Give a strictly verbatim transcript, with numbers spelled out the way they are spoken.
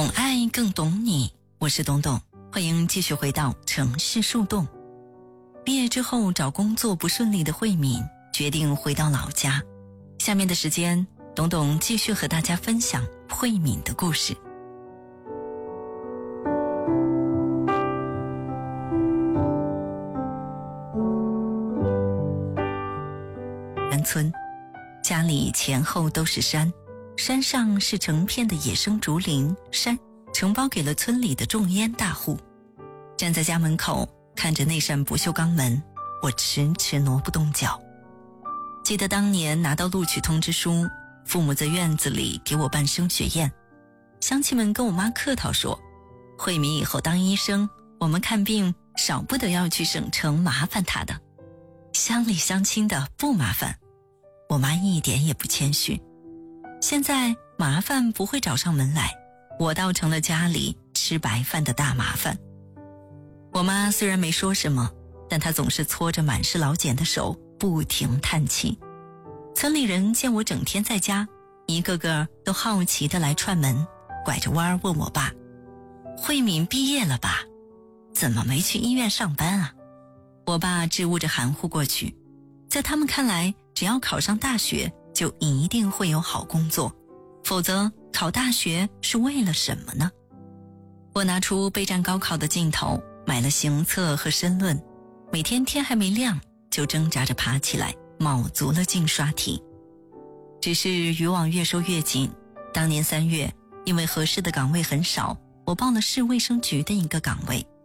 懂爱更懂你，我是董董，欢迎继续回到城市树洞。毕业之后找工作不顺利的慧敏决定回到老家，下面的时间董董继续和大家分享慧敏的故事。山村，家里前后都是山，山上是成片的野生竹林，山承包给了村里的种烟大户。站在家门口看着那扇不锈钢门，我迟迟挪不动脚。记得当年拿到录取通知书，父母在院子里给我办升学宴，乡亲们跟我妈客套说，慧敏以后当医生，我们看病少不得要去省城麻烦她的，乡里乡亲的不麻烦。我妈一点也不谦虚，现在麻烦不会找上门来，我倒成了家里吃白饭的大麻烦。我妈虽然没说什么，但她总是搓着满是老茧的手不停叹气。村里人见我整天在家，一个个都好奇地来串门，拐着弯问我爸，慧敏毕业了吧？怎么没去医院上班啊？我爸支吾着含糊过去，在他们看来，只要考上大学就一定会有好工作，否则考大学是为了什么呢？我拿出备战高考的劲头，买了行测和申论，每天天还没亮就挣扎着爬起来，卯足了劲刷题。只是渔网越收越紧，当年三月因为合适的岗位很少，我报了市卫生局的一个岗位，